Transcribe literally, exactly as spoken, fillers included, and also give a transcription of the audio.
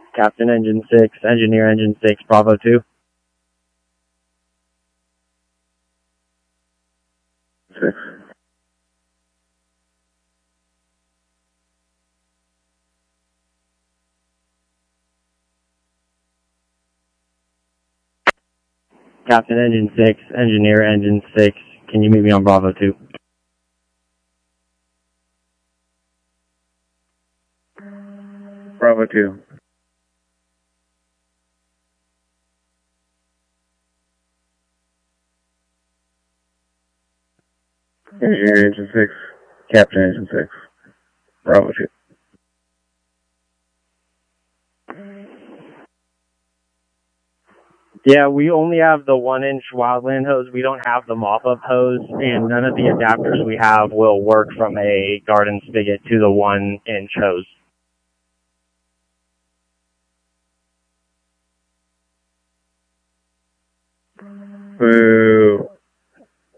Captain Engine six, Engineer Engine six, Bravo two. six. Captain Engine six, Engineer Engine six, can you meet me on Bravo two? Bravo two. Engineer Engine six, Captain Engine six, Bravo two. Yeah, we only have the one inch wildland hose. We don't have the mop-up hose, and none of the adapters we have will work from a garden spigot to the one inch hose. Boo.